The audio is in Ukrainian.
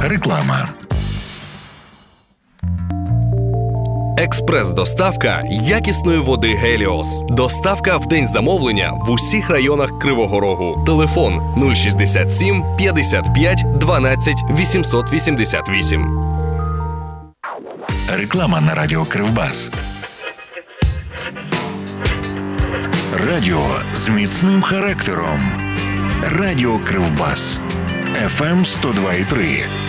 Реклама. Експрес-доставка якісної води «Геліос». Доставка в день замовлення в усіх районах Кривого Рогу. Телефон 067 55 12 888. Реклама на радіо Кривбас. Радіо з міцним характером. Радіо Кривбас. FM 102,3.